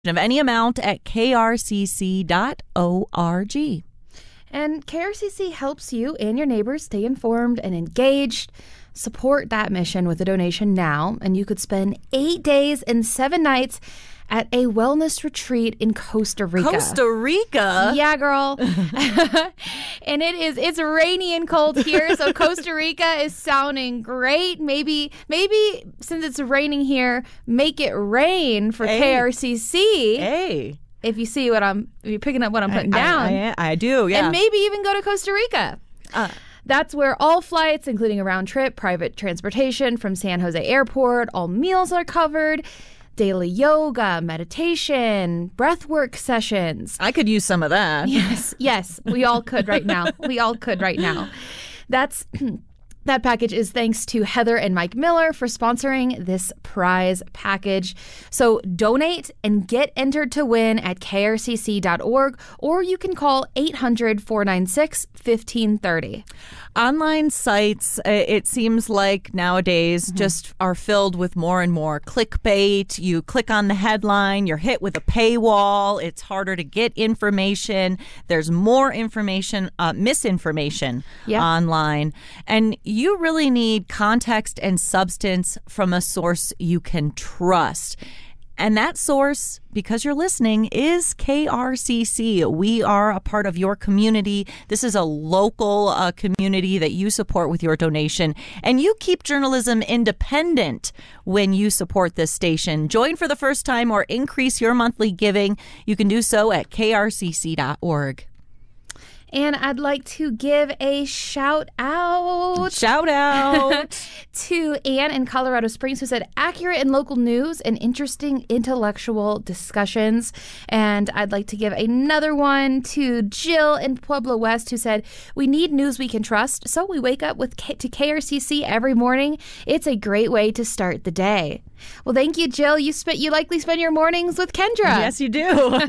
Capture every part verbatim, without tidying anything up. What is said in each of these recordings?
of any amount at k r c c dot org. And K R C C helps you and your neighbors stay informed and engaged. Support that mission with a donation now, and you could spend eight days and seven nights at a wellness retreat in Costa Rica. Costa Rica? Yeah, girl. And it is, it's rainy and cold here, so Costa Rica is sounding great. Maybe, maybe since it's raining here, make it rain for hey. K R C C. Hey. If you see what I'm, if you're picking up what I'm putting I, down. I, I, I do, yeah. And maybe even go to Costa Rica. Uh, That's where all flights, including a round trip, private transportation from San Jose Airport, all meals are covered, daily yoga, meditation, breathwork sessions. I could use some of that. Yes, yes, we all could right now. We all could right now. That's... That package is thanks to Heather and Mike Miller for sponsoring this prize package. So donate and get entered to win at k r c c dot org, or you can call eight hundred, four nine six, one five three zero. Online sites, it seems like nowadays, mm-hmm. just are filled with more and more clickbait. You click on the headline, you're hit with a paywall. It's harder to get information. There's more information, uh, misinformation yeah. online. And you really need context and substance from a source you can trust. And that source, because you're listening, is K R C C. We are a part of your community. This is a local uh, community that you support with your donation. And you keep journalism independent when you support this station. Join for the first time or increase your monthly giving. You can do so at k r c c dot org. And I'd like to give a shout out. Shout out. to Ann in Colorado Springs, who said accurate and local news and interesting intellectual discussions. And I'd like to give another one to Jill in Pueblo West, who said we need news we can trust. So we wake up with K- to K R C C every morning. It's a great way to start the day. Well, thank you, Jill. You sp- you likely spend your mornings with Kendra. Yes, you do.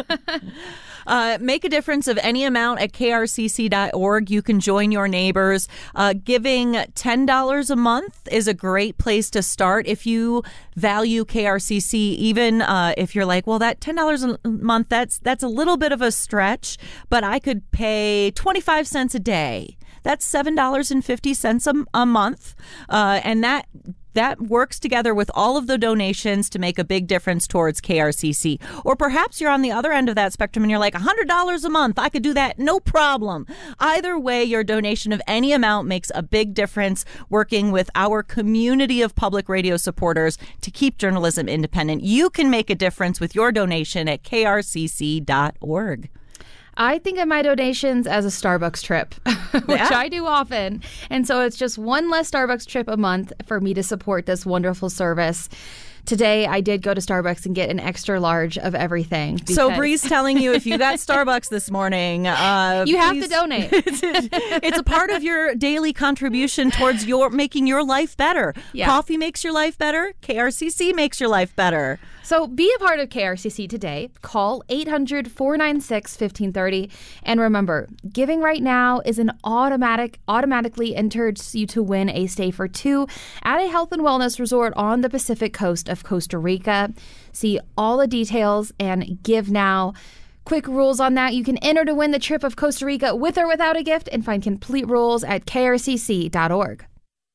Uh, make a difference of any amount at k r c c dot org. You can join your neighbors. Uh, giving ten dollars a month is a great place to start. If you value K R C C, even uh, if you're like, well, that ten dollars a month, that's that's a little bit of a stretch, but I could pay twenty-five cents a day. That's seven dollars and fifty cents a, a month. Uh, and that That works together with all of the donations to make a big difference towards K R C C. Or perhaps you're on the other end of that spectrum and you're like, one hundred dollars a month, I could do that, no problem. Either way, your donation of any amount makes a big difference working with our community of public radio supporters to keep journalism independent. You can make a difference with your donation at k r c c dot org. I think of my donations as a Starbucks trip, which yeah. I do often. And so it's just one less Starbucks trip a month for me to support this wonderful service. Today, I did go to Starbucks and get an extra large of everything. So Bree's telling you if you got Starbucks this morning, uh, you have please, to donate. It's a part of your daily contribution towards your making your life better. Yeah. Coffee makes your life better. K R C C makes your life better. So be a part of K R C C today. Call eight hundred, four nine six, one five three zero. And remember, giving right now is an automatic, automatically enters you to win a stay for two at a health and wellness resort on the Pacific coast of Costa Rica. See all the details and give now. Quick rules on that. You can enter to win the trip of Costa Rica with or without a gift and find complete rules at k r c c dot org.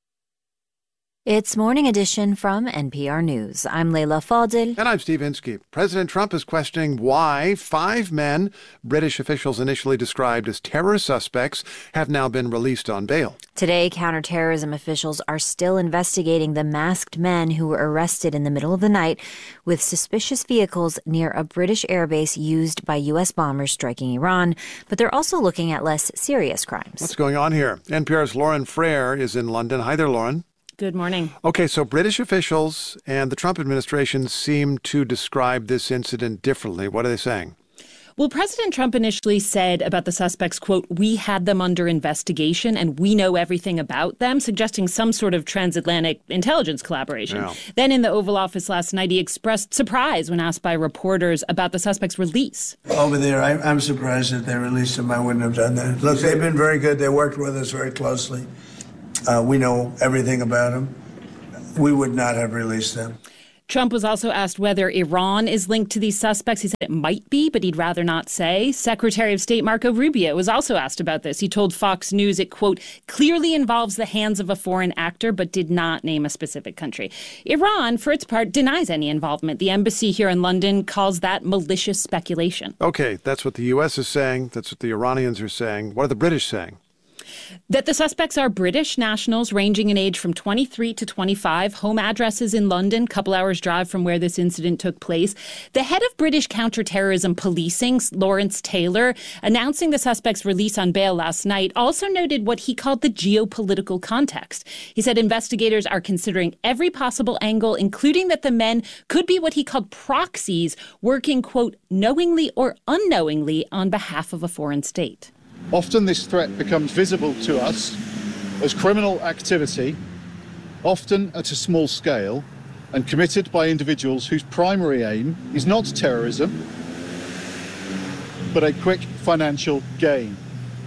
It's Morning Edition from N P R News. I'm Leila Fadil. And I'm Steve Inskeep. President Trump is questioning why five men British officials initially described as terror suspects have now been released on bail. Today, counterterrorism officials are still investigating the masked men who were arrested in the middle of the night with suspicious vehicles near a British airbase used by U S bombers striking Iran. But they're also looking at less serious crimes. What's going on here? N P R's Lauren Frere is in London. Hi there, Lauren. Good morning. Okay, so British officials and the Trump administration seem to describe this incident differently. What are they saying? Well, President Trump initially said about the suspects, quote, we had them under investigation and we know everything about them, suggesting some sort of transatlantic intelligence collaboration. Yeah. Then in the Oval Office last night, he expressed surprise when asked by reporters about the suspects' release. Over there, I, I'm surprised that they released them. I wouldn't have done that. Look, they've been very good. They worked with us very closely. Uh, we know everything about them. We would not have released them. Trump was also asked whether Iran is linked to these suspects. He said it might be, but he'd rather not say. Secretary of State Marco Rubio was also asked about this. He told Fox News it, quote, clearly involves the hands of a foreign actor, but did not name a specific country. Iran, for its part, denies any involvement. The embassy here in London calls that malicious speculation. Okay, that's what the U S is saying. That's what the Iranians are saying. What are the British saying? That the suspects are British nationals ranging in age from twenty-three to twenty-five, home addresses in London, couple hours drive from where this incident took place. The head of British counterterrorism policing, Lawrence Taylor, announcing the suspects' release on bail last night, also noted what he called the geopolitical context. He said investigators are considering every possible angle, including that the men could be what he called proxies, working, quote, knowingly or unknowingly on behalf of a foreign state. Often this threat becomes visible to us as criminal activity, often at a small scale, and committed by individuals whose primary aim is not terrorism, but a quick financial gain.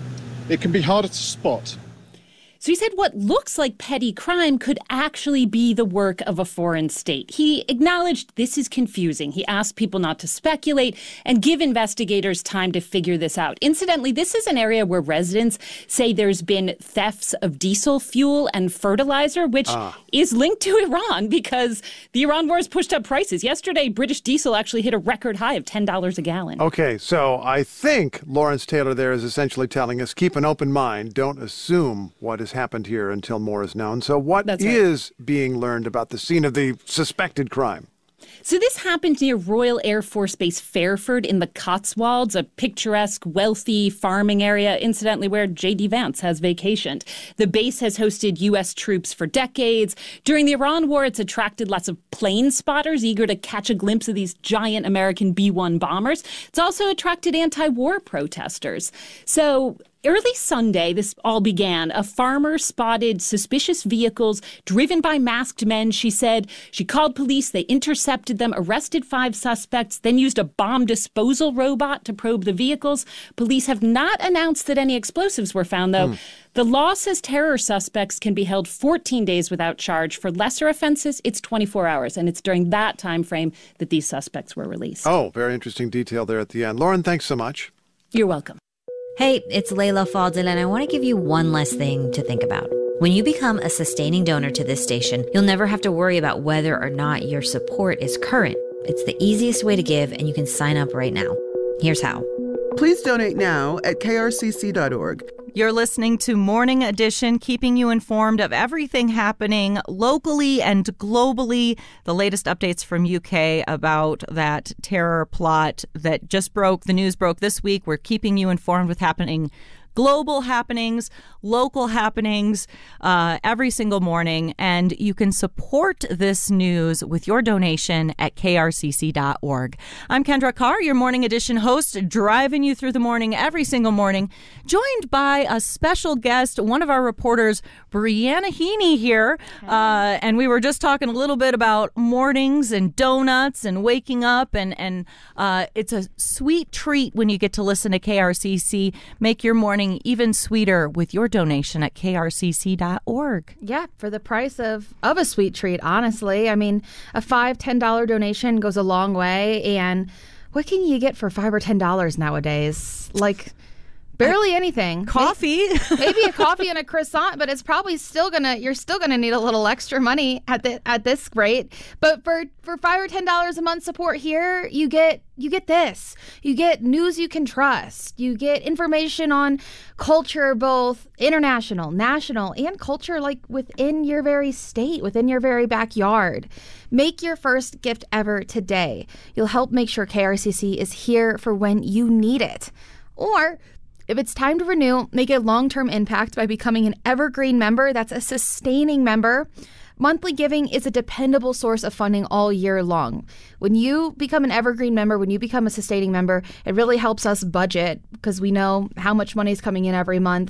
It can be harder to spot. So he said what looks like petty crime could actually be the work of a foreign state. He acknowledged this is confusing. He asked people not to speculate and give investigators time to figure this out. Incidentally, this is an area where residents say there's been thefts of diesel fuel and fertilizer, which ah. is linked to Iran because the Iran war has pushed up prices. Yesterday, British diesel actually hit a record high of ten dollars a gallon. Okay, so I think Lawrence Taylor there is essentially telling us, keep an open mind, don't assume what is happened here until more is known. So what That's right. is being learned about the scene of the suspected crime? So this happened near Royal Air Force Base Fairford in the Cotswolds, a picturesque, wealthy farming area, incidentally, where J D Vance has vacationed. The base has hosted U S troops for decades. During the Iran war, it's attracted lots of plane spotters eager to catch a glimpse of these giant American B one bombers. It's also attracted anti-war protesters. So early Sunday, this all began. A farmer spotted suspicious vehicles driven by masked men. She said she called police. They intercepted them, arrested five suspects, then used a bomb disposal robot to probe the vehicles. Police have not announced that any explosives were found, though. Mm. The law says terror suspects can be held fourteen days without charge. For lesser offenses, it's twenty-four hours. And it's during that time frame that these suspects were released. Oh, very interesting detail there at the end. Lauren, thanks so much. You're welcome. Hey, it's Layla Faldin, and I want to give you one less thing to think about. When you become a sustaining donor to this station, you'll never have to worry about whether or not your support is current. It's the easiest way to give, and you can sign up right now. Here's how. Please donate now at K R C C dot org. You're listening to Morning Edition, keeping you informed of everything happening locally and globally. The latest updates from U K about that terror plot that just broke. The news broke this week. We're keeping you informed with happening global happenings, local happenings, uh, every single morning. And you can support this news with your donation at K R C C dot org. I'm Kendra Carr, your Morning Edition host, driving you through the morning every single morning, joined by a special guest, one of our reporters, Brianna Heaney here. Uh, and we were just talking a little bit about mornings and donuts and waking up. And, and uh, it's a sweet treat when you get to listen to K R C C. Make your morning even sweeter with your donation at K R C C dot org. Yeah, for the price of, of a sweet treat, honestly. I mean, a five dollars, ten dollars donation goes a long way. And what can you get for five dollars or ten dollars nowadays? Like, barely anything. Coffee. Maybe, maybe a coffee and a croissant, but it's probably still gonna. You're still gonna need a little extra money at the at this rate. But for for five or ten dollars a month support here, you get you get this. You get news you can trust. You get information on culture, both international, national, and culture like within your very state, within your very backyard. Make your first gift ever today. You'll help make sure K R C C is here for when you need it. Or if it's time to renew, make a long-term impact by becoming an evergreen member. That's a sustaining member. Monthly giving is a dependable source of funding all year long. When you become an evergreen member, when you become a sustaining member, it really helps us budget because we know how much money is coming in every month.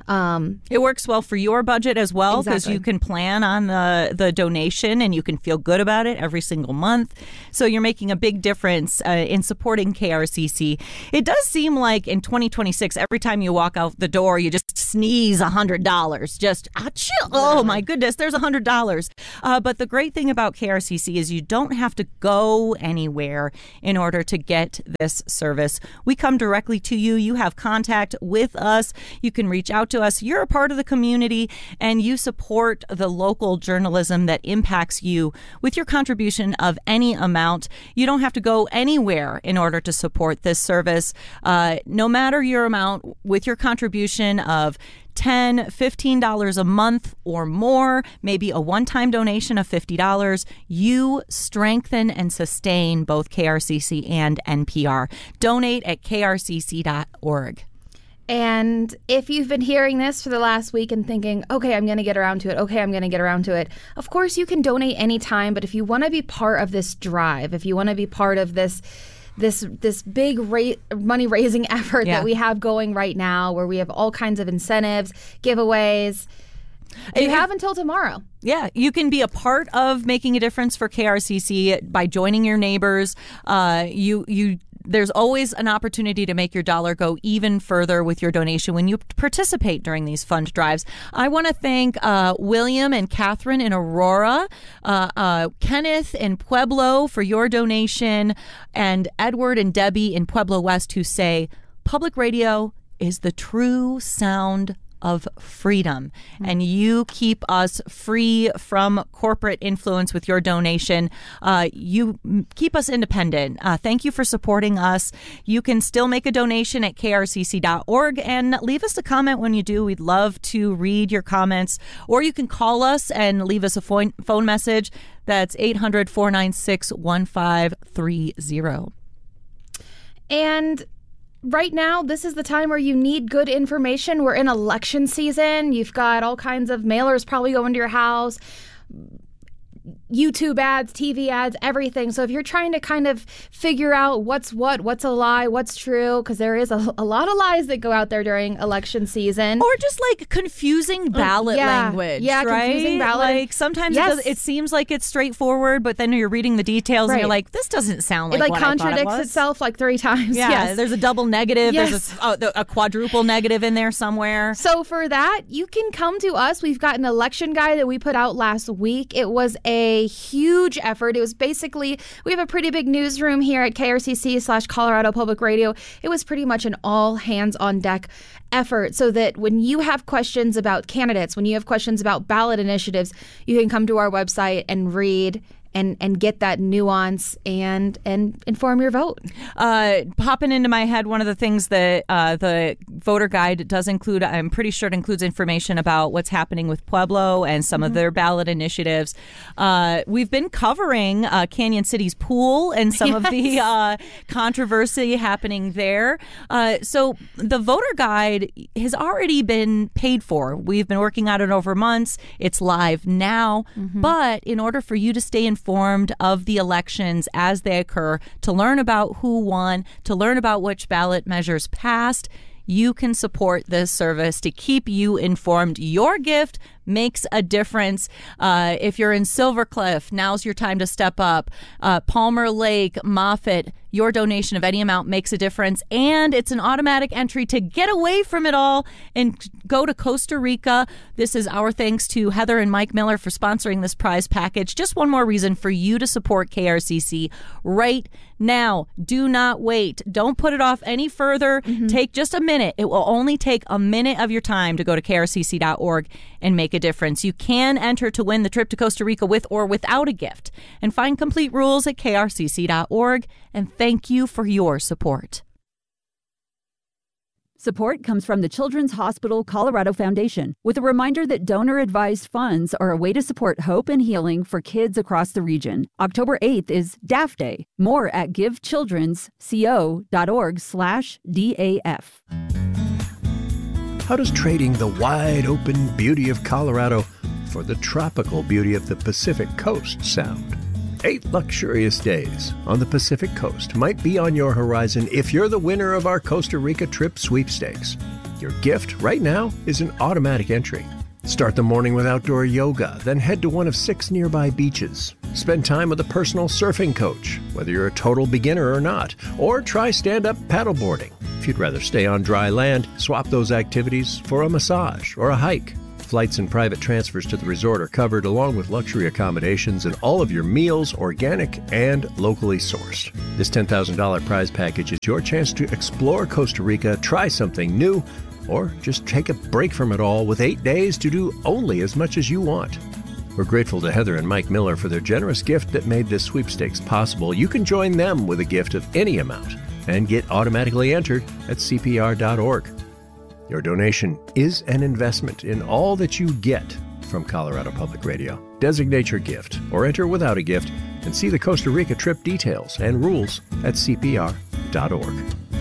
Um, it works well for your budget as well because exactly. you can plan on the, the donation and you can feel good about it every single month. So you're making a big difference uh, in supporting K R C C. It does seem like in twenty twenty-six, every time you walk out the door, you just sneeze one hundred dollars. Just, ah, chill. Oh, my goodness, there's one hundred dollars. Uh, but the great thing about K R C C is you don't have to go anywhere in order to get this service. We come directly to you. You have contact with us. You can reach out to us. You're a part of the community and you support the local journalism that impacts you with your contribution of any amount. You don't have to go anywhere in order to support this service. Uh, no matter your amount, with your contribution of ten dollars, fifteen dollars a month or more, maybe a one-time donation of fifty dollars, you strengthen and sustain both K R C C and N P R. Donate at K R C C dot org. And if you've been hearing this for the last week and thinking, okay, I'm going to get around to it, okay, I'm going to get around to it, of course you can donate anytime, but if you want to be part of this drive, if you want to be part of this this this big ra- money-raising effort yeah. that we have going right now, where we have all kinds of incentives, giveaways, you it, have until tomorrow. Yeah, you can be a part of making a difference for K R C C by joining your neighbors. Uh, you you. There's always an opportunity to make your dollar go even further with your donation when you participate during these fund drives. I want to thank uh, William and Catherine in Aurora, uh, uh, Kenneth in Pueblo for your donation, and Edward and Debbie in Pueblo West who say public radio is the true sound of freedom, and you keep us free from corporate influence with your donation. Uh, you keep us independent. Uh, thank you for supporting us. You can still make a donation at K R C C dot org and leave us a comment when you do. We'd love to read your comments, or you can call us and leave us a phone, phone message. That's eight hundred, four nine six, one five three zero. And right now, this is the time where you need good information. We're in election season. You've got all kinds of mailers probably going to your house, YouTube ads, T V ads, everything. So if you're trying to kind of figure out what's what, what's a lie, what's true, because there is a, a lot of lies that go out there during election season. Or just like confusing ballot yeah, language, yeah, right? confusing ballot. Like sometimes yes. it, does, it seems like it's straightforward, but then you're reading the details right. and you're like, this doesn't sound like it like what contradicts I thought it was. itself like three times. Yeah, yes. There's a double negative. Yes. There's a, oh, a quadruple negative in there somewhere. So for that, you can come to us. We've got an election guide that we put out last week. It was a huge effort. It was basically, we have a pretty big newsroom here at K R C C slash Colorado Public Radio. It was pretty much an all hands on deck effort so that when you have questions about candidates, when you have questions about ballot initiatives, you can come to our website and read and and get that nuance and and inform your vote. Uh, popping into my head, one of the things that uh, the voter guide does include, I'm pretty sure it includes information about what's happening with Pueblo and some mm-hmm. of their ballot initiatives. Uh, we've been covering uh, Canyon City's pool and some yes. of the uh, controversy happening there. Uh, so the voter guide has already been paid for. We've been working on it over months. It's live now. Mm-hmm. But in order for you to stay informed informed of the elections as they occur, to learn about who won, to learn about which ballot measures passed, you can support this service to keep you informed. Your gift makes a difference. Uh, if you're in Silver Cliff, now's your time to step up. Uh, Palmer Lake, Moffett, your donation of any amount makes a difference. And it's an automatic entry to get away from it all and go to Costa Rica. This is our thanks to Heather and Mike Miller for sponsoring this prize package. Just one more reason for you to support K R C C right now. Do not wait. Don't put it off any further. Mm-hmm. Take just a minute. It will only take a minute of your time to go to K R C C dot org and make a difference. You can enter to win the trip to Costa Rica with or without a gift, and find complete rules at K R C C dot org. And thank you for your support. Support comes from the Children's Hospital Colorado Foundation, with a reminder that donor-advised funds are a way to support hope and healing for kids across the region. October eighth is D A F Day. More at givechildrensco.org slash DAF. How does trading the wide-open beauty of Colorado for the tropical beauty of the Pacific Coast sound? Eight luxurious days on the Pacific Coast might be on your horizon if you're the winner of our Costa Rica trip sweepstakes. Your gift right now is an automatic entry. Start the morning with outdoor yoga, then head to one of six nearby beaches. Spend time with a personal surfing coach, whether you're a total beginner or not, or try stand-up paddleboarding. If you'd rather stay on dry land, swap those activities for a massage or a hike. Flights and private transfers to the resort are covered, along with luxury accommodations and all of your meals, organic and locally sourced. This ten thousand dollars prize package is your chance to explore Costa Rica, try something new, or just take a break from it all with eight days to do only as much as you want. We're grateful to Heather and Mike Miller for their generous gift that made this sweepstakes possible. You can join them with a gift of any amount and get automatically entered at C P R dot org. Your donation is an investment in all that you get from Colorado Public Radio. Designate your gift or enter without a gift and see the Costa Rica trip details and rules at C P R dot org.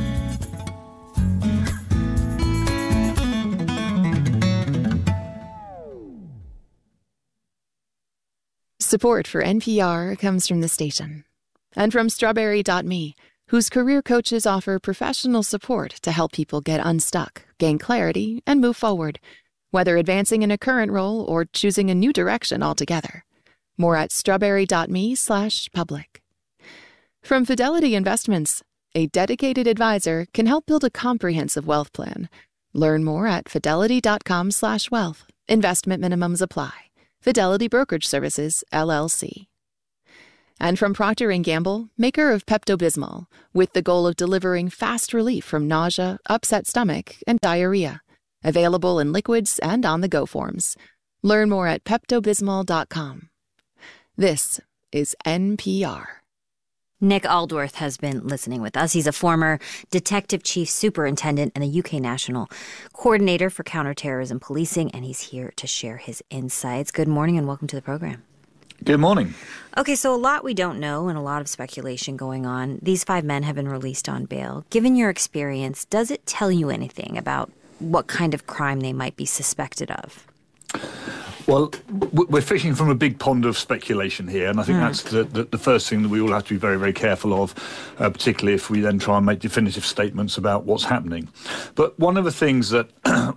Support for N P R comes from the station and from Strawberry dot me, whose career coaches offer professional support to help people get unstuck, gain clarity, and move forward, whether advancing in a current role or choosing a new direction altogether. More at strawberry dot me slash public. From Fidelity Investments, a dedicated advisor can help build a comprehensive wealth plan. Learn more at fidelity dot com slash wealth. Investment minimums apply. Fidelity Brokerage Services, L L C. And from Procter and Gamble, maker of Pepto-Bismol, with the goal of delivering fast relief from nausea, upset stomach, and diarrhea. Available in liquids and on-the-go forms. Learn more at pepto bismol dot com. This is N P R. Nick Aldworth has been listening with us. He's a former Detective Chief Superintendent and the U K National Coordinator for Counterterrorism Policing, and he's here to share his insights. Good morning and welcome to the program. Good morning. Okay, so a lot we don't know and a lot of speculation going on. These five men have been released on bail. Given your experience, does it tell you anything about what kind of crime they might be suspected of? Well, we're fishing from a big pond of speculation here, and I think mm. that's the, the, the first thing that we all have to be very, very careful of, uh, particularly if we then try and make definitive statements about what's happening. But one of the things that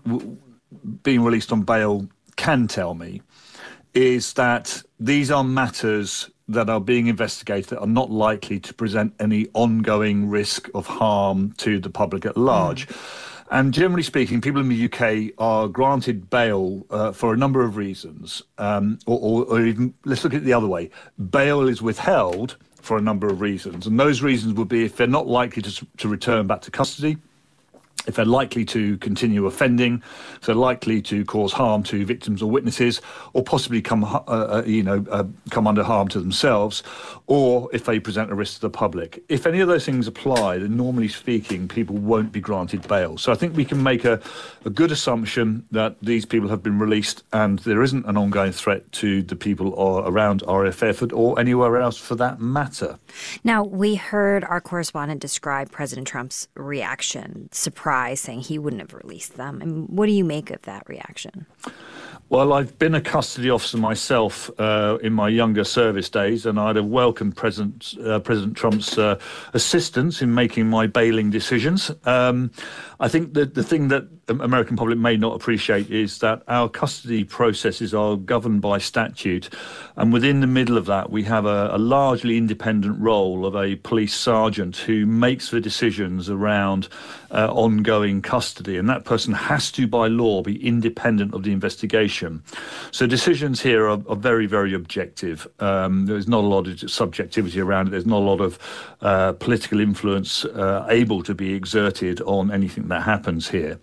being released on bail can tell me is that these are matters that are being investigated that are not likely to present any ongoing risk of harm to the public at large. Mm. And generally speaking, people in the U K are granted bail uh, for a number of reasons, um, or, or, or even, let's look at it the other way. Bail is withheld for a number of reasons, and those reasons would be if they're not likely to, to return back to custody, if they're likely to continue offending, if they're likely to cause harm to victims or witnesses, or possibly come, uh, uh, you know, uh, come under harm to themselves, or if they present a risk to the public. If any of those things apply, then normally speaking, people won't be granted bail. So I think we can make a, a good assumption that these people have been released and there isn't an ongoing threat to the people or around R A F F or anywhere else for that matter. Now, we heard our correspondent describe President Trump's reaction, surprise, saying he wouldn't have released them. I mean, what do you make of that reaction? Well, I've been a custody officer myself uh, in my younger service days, and I'd have welcomed President uh, President Trump's uh, assistance in making my bailing decisions. Um, I think that the thing that the American public may not appreciate is that our custody processes are governed by statute, and within the middle of that, we have a, a largely independent role of a police sergeant who makes the decisions around uh, ongoing custody, and that person has to, by law, be independent of the investigation. So decisions here are, are very, very objective. Um, there's not a lot of subjectivity around it. There's not a lot of uh, political influence uh, able to be exerted on anything that happens here.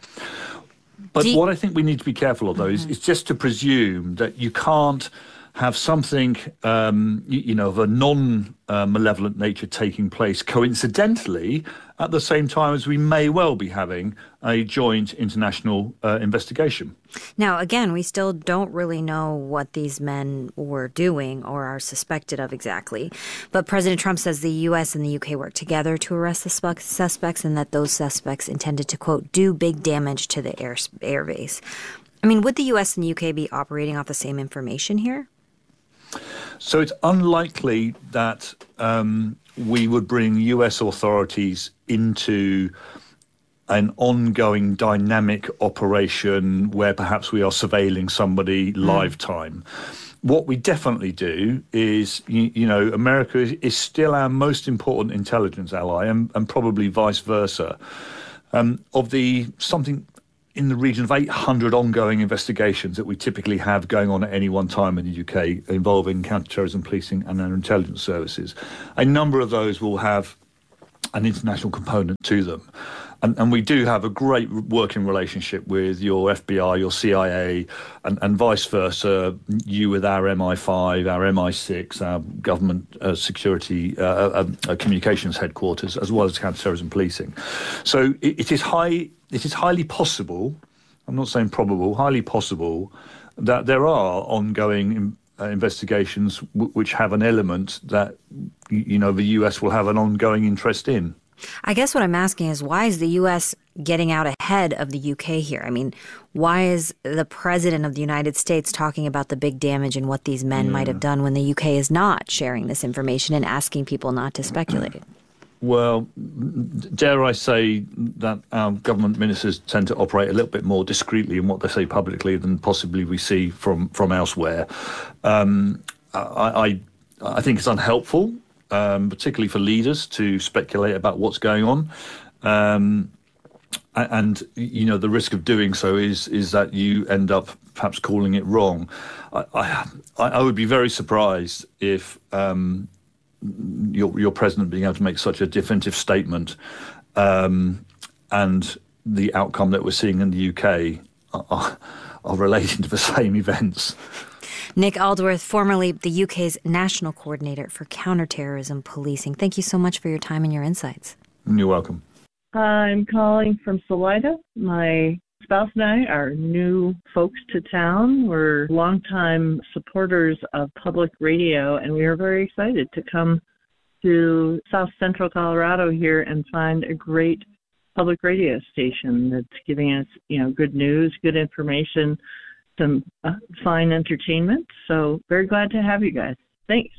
But you- what I think we need to be careful of, though, mm-hmm. is, is just to presume that you can't have something, um, you, you know, of a non-malevolent uh, nature taking place coincidentally at the same time as we may well be having a joint international uh, investigation. Now, again, we still don't really know what these men were doing or are suspected of exactly. But President Trump says the U S and the U K worked together to arrest the sp- suspects and that those suspects intended to, quote, do big damage to the air, air base. I mean, would the U S and the U K be operating off the same information here? So it's unlikely that um, we would bring U S authorities into an ongoing dynamic operation where perhaps we are surveilling somebody mm. live time. What we definitely do is, you, you know, America is, is still our most important intelligence ally, and, and probably vice versa. Um, of the something in the region of eight hundred ongoing investigations that we typically have going on at any one time in the U K involving counterterrorism policing and our intelligence services, a number of those will have an international component to them. And, and we do have a great working relationship with your F B I, your C I A, and, and vice versa, you with our M I five, our M I six, our government uh, security uh, uh, uh, communications headquarters, as well as counterterrorism policing. So it, it is high. It is highly possible, I'm not saying probable, highly possible, that there are ongoing uh, investigations w- which have an element that, you know, the U S will have an ongoing interest in. I guess what I'm asking is, why is the U S getting out ahead of the U K here? I mean, why is the president of the United States talking about the big damage and what these men yeah. might have done when the U K is not sharing this information and asking people not to speculate? Well, dare I say that our government ministers tend to operate a little bit more discreetly in what they say publicly than possibly we see from, from elsewhere. Um, I, I, I think it's unhelpful. Um, particularly for leaders to speculate about what's going on. Um, and, you know, the risk of doing so is is that you end up perhaps calling it wrong. I, I, I would be very surprised if um, your, your president being able to make such a definitive statement um, and the outcome that we're seeing in the U K are, are relating to the same events. Nick Aldworth, formerly the U K's National Coordinator for Counterterrorism Policing. Thank you so much for your time and your insights. You're welcome. I'm calling from Salida. My spouse and I are new folks to town. We're longtime supporters of public radio, and we are very excited to come to South Central Colorado here and find a great public radio station that's giving us, you know, good news, good information, some uh, fine entertainment. So very glad to have you guys. Thanks.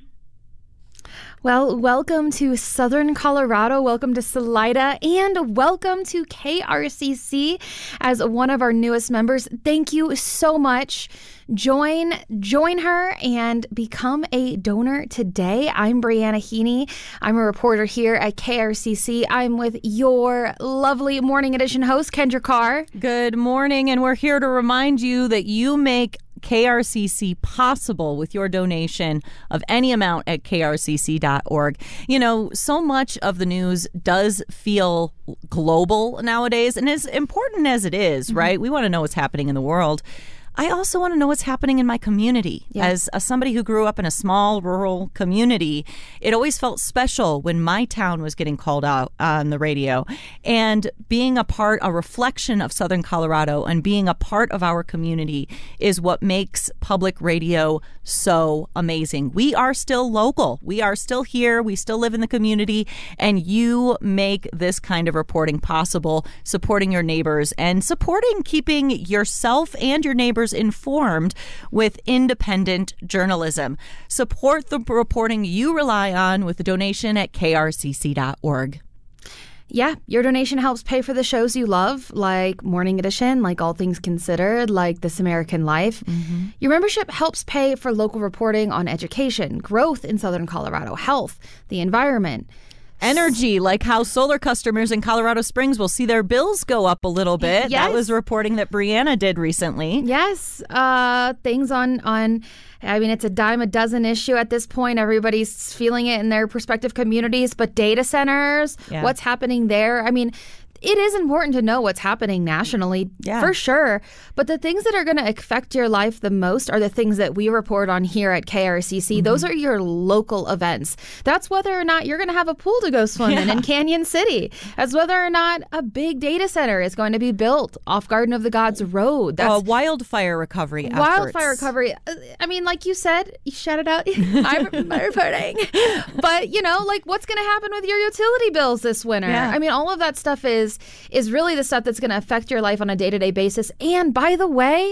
Well, welcome to Southern Colorado, welcome to Salida, and welcome to K R C C as one of our newest members. Thank you so much. Join join her and become a donor today. I'm Brianna Heaney. I'm a reporter here at K R C C. I'm with your lovely Morning Edition host, Kendra Carr. Good morning, and we're here to remind you that you make K R C C possible with your donation of any amount at K R C C dot org. You know, so much of the news does feel global nowadays, and as important as it is, mm-hmm. right? We want to know what's happening in the world. I also want to know what's happening in my community. Yeah. As, as somebody who grew up in a small rural community, it always felt special when my town was getting called out on the radio. And being a part, a reflection of Southern Colorado and being a part of our community is what makes public radio so amazing. We are still local. We are still here. We still live in the community. And you make this kind of reporting possible, supporting your neighbors and supporting keeping yourself and your neighbors informed with independent journalism. Support the reporting you rely on with a donation at K R C C dot org. Yeah, your donation helps pay for the shows you love, like Morning Edition, like All Things Considered, like This American Life. Mm-hmm. Your membership helps pay for local reporting on education, growth in Southern Colorado, health, the environment, energy, like how solar customers in Colorado Springs will see their bills go up a little bit. Yes. That was reporting that Brianna did recently. Yes. Uh, things on, on, I mean, it's a dime a dozen issue at this point. Everybody's feeling it in their respective communities, but data centers, yeah. what's happening there? I mean, it is important to know what's happening nationally, yeah. for sure. But the things that are going to affect your life the most are the things that we report on here at K R C C. Mm-hmm. Those are your local events. That's whether or not you're going to have a pool to go swim yeah. in in Canyon City. That's whether or not a big data center is going to be built off Garden of the Gods Road. That's uh, wildfire recovery efforts. Wildfire recovery. I mean, like you said, you shouted out my, my reporting. But, you know, like what's going to happen with your utility bills this winter? Yeah. I mean, all of that stuff is is really the stuff that's going to affect your life on a day-to-day basis. And by the way,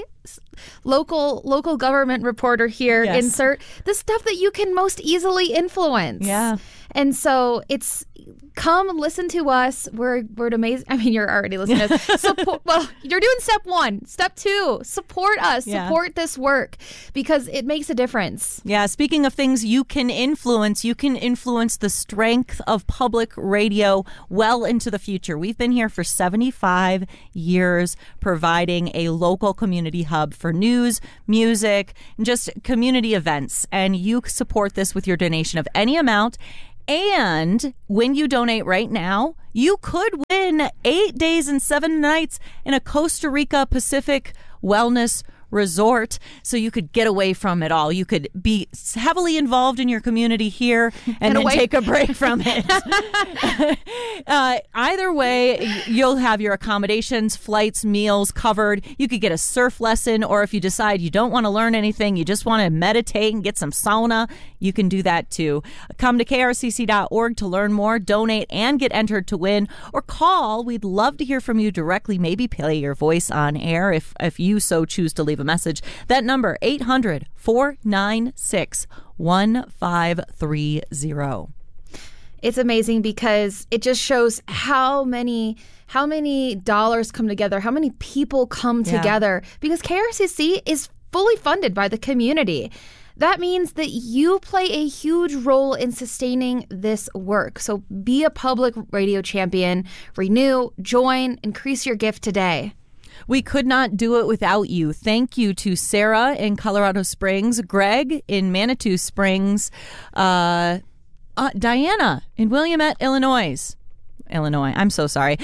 local local government reporter here, yes. insert the stuff that you can most easily influence. Yeah. And so it's Come listen to us. We're we're amazing. I mean, you're already listening to us. Support, well, you're doing step one. Step two, support us. Yeah. Support this work because it makes a difference. Yeah, speaking of things you can influence, you can influence the strength of public radio well into the future. We've been here for seventy-five years, providing a local community hub for news, music, and just community events. And you support this with your donation of any amount. And when you donate right now, you could win eight days and seven nights in a Costa Rica Pacific wellness resort, so you could get away from it all. You could be heavily involved in your community here and, and then away. take a break from it. uh, either way, you'll have your accommodations, flights, meals covered. You could get a surf lesson, or if you decide you don't want to learn anything, you just want to meditate and get some sauna, you can do that too. Come to K R C C dot org to learn more, donate, and get entered to win, or call. We'd love to hear from you directly, maybe play your voice on air if, if you so choose to leave a message. That number, eight hundred, four nine six, one five three zero. It's amazing because it just shows how many how many dollars come together, how many people come Yeah. together, because K R C C is fully funded by the community. That means that you play a huge role in sustaining this work. So be a public radio champion, renew, join, increase your gift today. We could not do it without you. Thank you to Sarah in Colorado Springs, Greg in Manitou Springs, uh, uh, Diana in Williamette, Illinois. Illinois. I'm so sorry.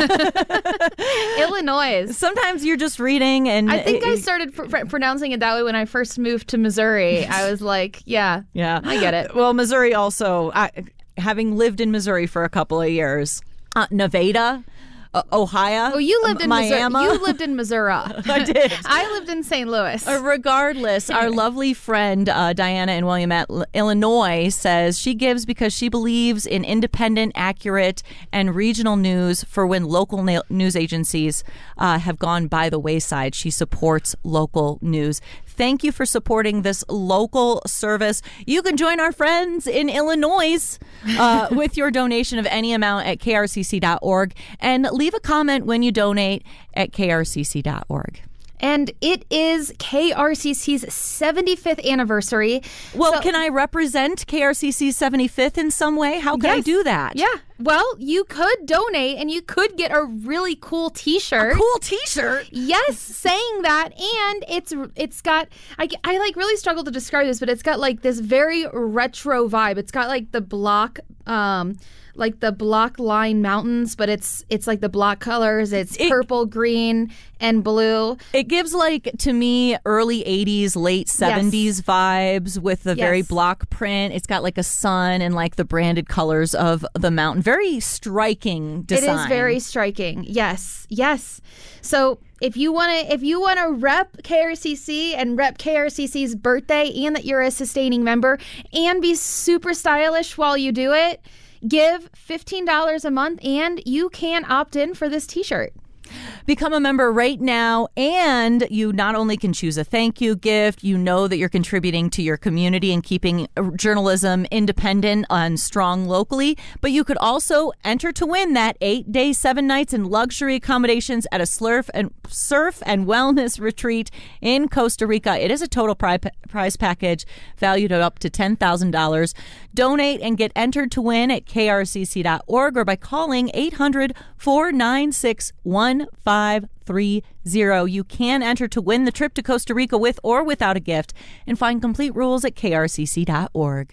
Illinois. Sometimes you're just reading and... I think I started pr- pr- pronouncing it that way when I first moved to Missouri. I was like, yeah, yeah, I get it. Well, Missouri also, I, having lived in Missouri for a couple of years, uh, Nevada... Uh, Ohio. Oh, you lived in Miami. Missouri. You lived in Missouri. I did. I lived in Saint Louis. Uh, regardless, our lovely friend uh, Diana in Williamette, Illinois, says she gives because she believes in independent, accurate, and regional news for when local na- news agencies uh, have gone by the wayside. She supports local news. Thank you for supporting this local service. You can join our friends in Illinois uh, with your donation of any amount at K R C C dot org, and leave a comment when you donate at K R C C dot org. And it is K R C C's seventy-fifth anniversary. Well, so, can I represent K R C C's seventy-fifth in some way? How can yes. I do that? Yeah. Well, you could donate and you could get a really cool t-shirt. A cool t-shirt? Yes, saying that. And it's it's got, I, I like really struggle to describe this, but it's got like this very retro vibe. It's got like the block, um, like the block line mountains, but it's it's like the block colors. It's it, purple, green, and blue. It gives like, to me, early eighties, late seventies yes. vibes with the yes. very block print. It's got like a sun and like the branded colors of the mountain. Very striking design. It is very striking. Yes. Yes. So if you want to if you want to rep K R C C and rep K R C C's birthday and that you're a sustaining member and be super stylish while you do it, give fifteen dollars a month and you can opt in for this t-shirt. Become a member right now, and you not only can choose a thank you gift, you know that you're contributing to your community and keeping journalism independent and strong locally, but you could also enter to win that eight days, seven nights in luxury accommodations at a surf and surf and wellness retreat in Costa Rica. It is a total pri- prize package valued at up to ten thousand dollars. Donate and get entered to win at K R C C dot org or by calling eight hundred, four nine six, one five three zero. You can enter to win the trip to Costa Rica with or without a gift, and find complete rules at K R C C dot org.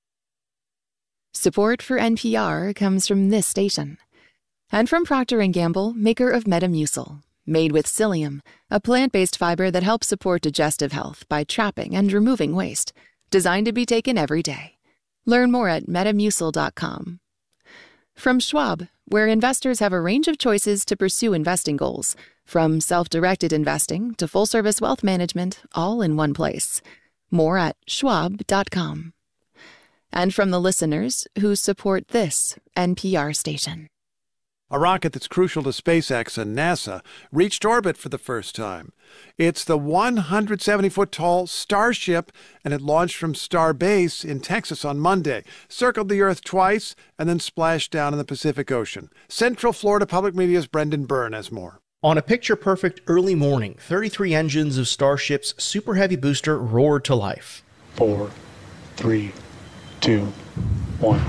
Support for N P R comes from this station and from Procter and Gamble, maker of Metamucil, made with psyllium, a plant-based fiber that helps support digestive health by trapping and removing waste, designed to be taken every day. Learn more at metamucil dot com. From Schwab, where investors have a range of choices to pursue investing goals, from self-directed investing to full-service wealth management, all in one place. More at schwab dot com. And from the listeners who support this N P R station. A rocket that's crucial to SpaceX and NASA reached orbit for the first time. It's the one hundred seventy foot tall Starship, and it launched from Starbase in Texas on Monday, circled the Earth twice, and then splashed down in the Pacific Ocean. Central Florida Public Media's Brendan Byrne has more. On a picture-perfect early morning, thirty-three engines of Starship's Super Heavy booster roared to life. Four, three, two, one.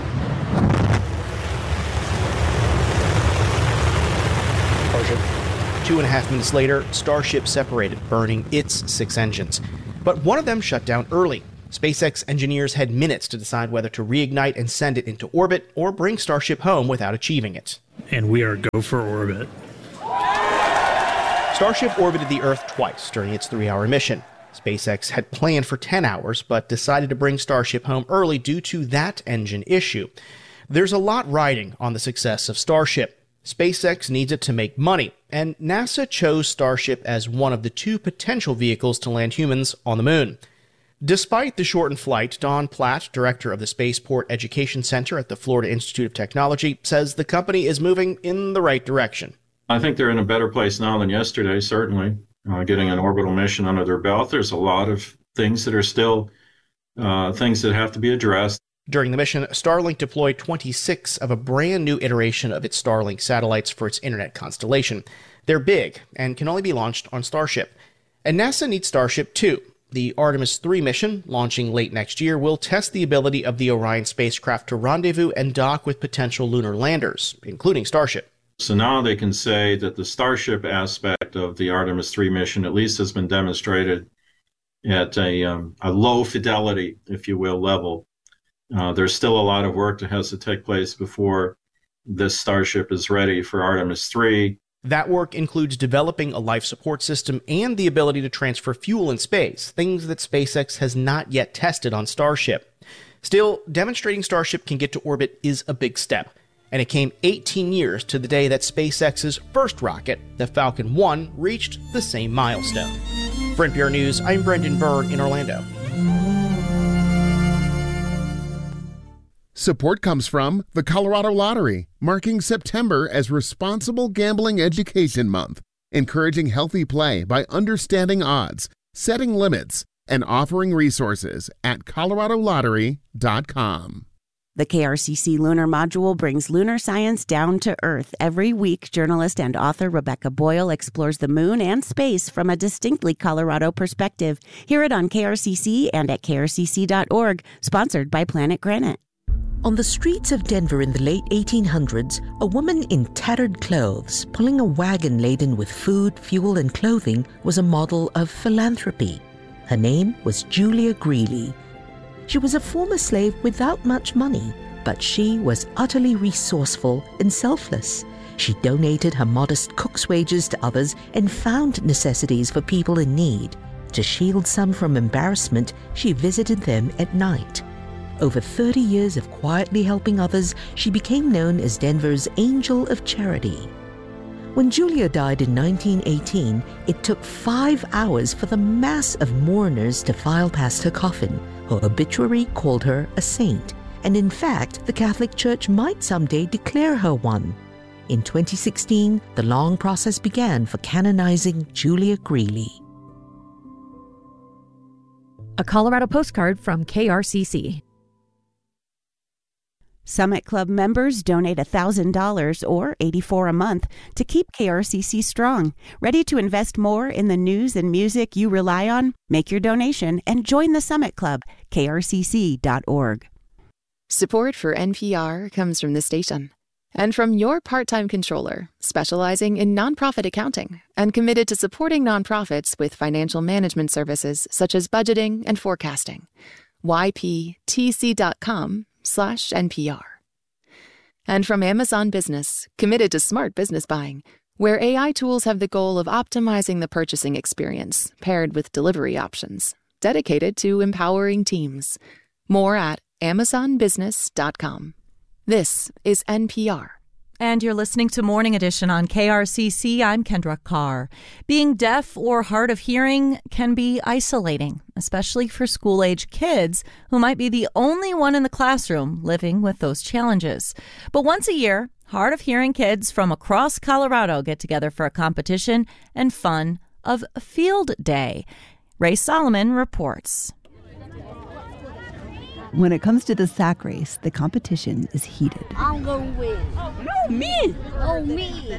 Two and a half minutes later, Starship separated, burning its six engines. But one of them shut down early. SpaceX engineers had minutes to decide whether to reignite and send it into orbit or bring Starship home without achieving it. And we are go for orbit. Starship orbited the Earth twice during its three-hour mission. SpaceX had planned for ten hours, but decided to bring Starship home early due to that engine issue. There's a lot riding on the success of Starship. SpaceX needs it to make money, and NASA chose Starship as one of the two potential vehicles to land humans on the moon. Despite the shortened flight, Don Platt, director of the Spaceport Education Center at the Florida Institute of Technology, says the company is moving in the right direction. I think they're in a better place now than yesterday, certainly. Uh, getting an orbital mission under their belt, there's a lot of things that are still uh, things that have to be addressed. During the mission, Starlink deployed twenty-six of a brand new iteration of its Starlink satellites for its internet constellation. They're big and can only be launched on Starship. And NASA needs Starship too. The Artemis three mission, launching late next year, will test the ability of the Orion spacecraft to rendezvous and dock with potential lunar landers, including Starship. So now they can say that the Starship aspect of the Artemis three mission at least has been demonstrated at a, um, a low fidelity, if you will, level. Uh, there's still a lot of work that has to take place before this Starship is ready for Artemis three. That work includes developing a life support system and the ability to transfer fuel in space, things that SpaceX has not yet tested on Starship. Still, demonstrating Starship can get to orbit is a big step, and it came eighteen years to the day that SpaceX's first rocket, the Falcon one, reached the same milestone. For N P R News, I'm Brendan Byrne in Orlando. Support comes from the Colorado Lottery, marking September as Responsible Gambling Education Month, encouraging healthy play by understanding odds, setting limits, and offering resources at colorado lottery dot com. The K R C C Lunar Module brings lunar science down to Earth. Every week, journalist and author Rebecca Boyle explores the moon and space from a distinctly Colorado perspective. Hear it on K R C C and at K R C C dot org, sponsored by Planet Granite. On the streets of Denver in the late eighteen hundreds, a woman in tattered clothes, pulling a wagon laden with food, fuel, and clothing, was a model of philanthropy. Her name was Julia Greeley. She was a former slave without much money, but she was utterly resourceful and selfless. She donated her modest cook's wages to others and found necessities for people in need. To shield some from embarrassment, she visited them at night. Over thirty years of quietly helping others, she became known as Denver's Angel of Charity. When Julia died in nineteen eighteen, it took five hours for the mass of mourners to file past her coffin. Her obituary called her a saint, and in fact, the Catholic Church might someday declare her one. In twenty sixteen, the long process began for canonizing Julia Greeley. A Colorado postcard from K R C C. Summit Club members donate one thousand dollars or eighty-four dollars a month to keep K R C C strong. Ready to invest more in the news and music you rely on? Make your donation and join the Summit Club, K R C C dot org. Support for N P R comes from the station and from your part-time controller, specializing in nonprofit accounting and committed to supporting nonprofits with financial management services such as budgeting and forecasting. Y P T C dot com slash N P R. And from Amazon Business, committed to smart business buying, where A I tools have the goal of optimizing the purchasing experience, paired with delivery options, dedicated to empowering teams. More at amazon business dot com. This is N P R. And you're listening to Morning Edition on K R C C. I'm Kendra Carr. Being deaf or hard of hearing can be isolating, especially for school-age kids who might be the only one in the classroom living with those challenges. But once a year, Hard of hearing kids from across Colorado get together for a competition and fun of Field Day. Ray Solomon reports. When it comes to the sack race, the competition is heated. I'm going to win. Oh, no, me. Oh, me.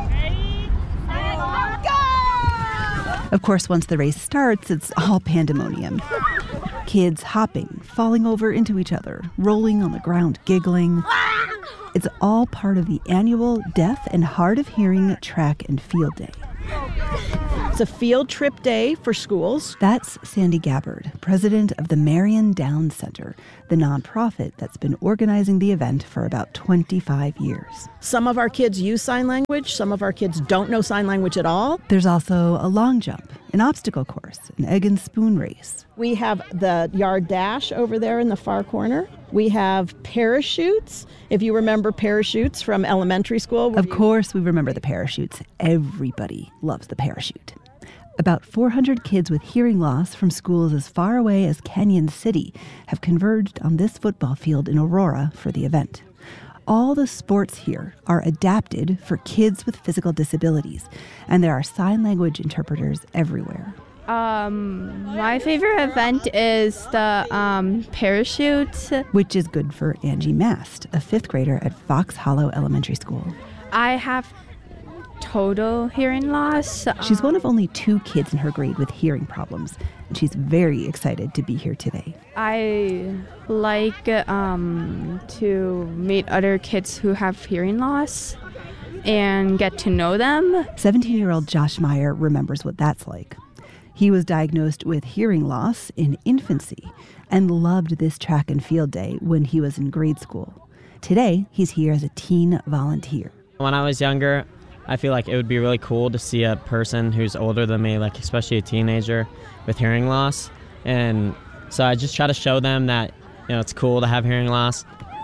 Of course, once the race starts, it's all pandemonium. Kids hopping, falling over into each other, rolling on the ground, giggling. It's all part of the annual Deaf and Hard of Hearing Track and Field Day. It's a field trip day for schools. That's Sandy Gabbard, president of the Marion Downs Center, the nonprofit that's been organizing the event for about twenty-five years. Some of our kids use sign language. Some of our kids don't know sign language at all. There's also a long jump, an obstacle course, an egg and spoon race. We have the yard dash over there in the far corner. We have parachutes. If you remember parachutes from elementary school. Of course we remember the parachutes. Everybody loves the parachute. About four hundred kids with hearing loss from schools as far away as Canyon City have converged on this football field in Aurora for the event. All the sports here are adapted for kids with physical disabilities, and there are sign language interpreters everywhere. Um, my favorite event is the um, parachute. Which is good for Angie Mast, a fifth grader at Fox Hollow Elementary School. I have total hearing loss. She's one of only two kids in her grade with hearing problems, and she's very excited to be here today. I like um, to meet other kids who have hearing loss and get to know them. seventeen-year-old Josh Meyer remembers what that's like. He was diagnosed with hearing loss in infancy and loved this track and field day when he was in grade school. Today, he's here as a teen volunteer. When I was younger, I feel like it would be really cool to see a person who's older than me, like especially a teenager with hearing loss. And so I just try to show them that, you know, it's cool to have hearing loss.